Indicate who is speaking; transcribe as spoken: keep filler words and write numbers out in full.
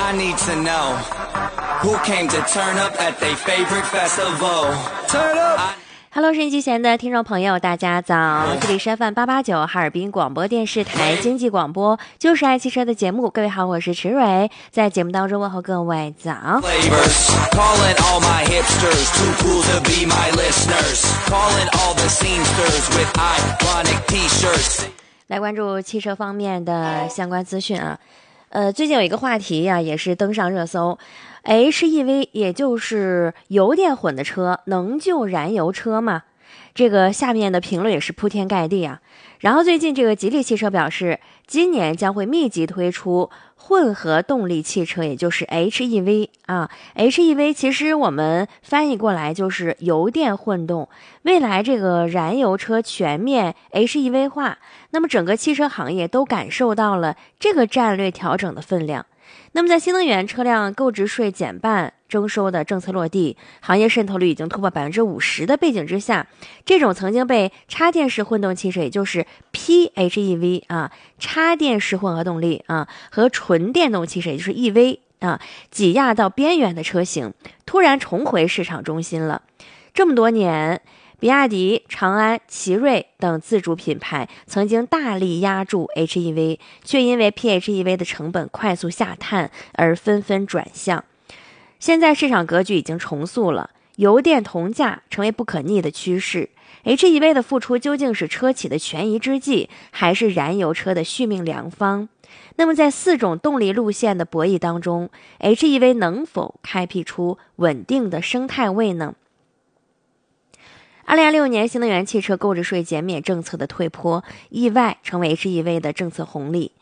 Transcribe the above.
Speaker 1: I need to know who came to turn up at their favorite festival. Turn up.
Speaker 2: Hello， 收音机前的听众朋友，大家早！这里是 F M 八八九哈尔滨广播电视台经济广播，就是爱汽车的节目。各位好，我是池蕊，在节目当中问候各位早。
Speaker 1: Calling all my hipsters, too cool to be my listeners. Calling all the seamsters with ironic t-shirts.
Speaker 2: 来关注汽车方面的相关资讯啊。呃，最近有一个话题呀、啊，也是登上热搜。H E V 也就是油电混的车能救燃油车吗？这个下面的评论也是铺天盖地啊。然后最近这个吉利汽车表示，今年将会密集推出混合动力汽车，也就是 H E V 啊。H E V 其实我们翻译过来就是油电混动。未来这个燃油车全面 H E V 化，那么整个汽车行业都感受到了这个战略调整的分量。那么在新能源车辆购置税减半征收的政策落地，行业渗透率已经突破百分之五十的背景之下，这种曾经被插电式混动汽车，也就是 P H E V 啊，插电式混合动力啊，和纯电动汽车，也就是 E V 啊，挤压到边缘的车型，突然重回市场中心了。这么多年，比亚迪、长安、奇瑞等自主品牌曾经大力压住 H E V， 却因为 P H E V 的成本快速下探而纷纷转向。现在市场格局已经重塑了，油电同价成为不可逆的趋势。H E V 的复出究竟是车企的权宜之计，还是燃油车的续命良方？那么在四种动力路线的博弈当中， H E V 能否开辟出稳定的生态位呢？二零二六年新能源汽车购置税减免政策的退坡，意外成为 H E V 的政策红利。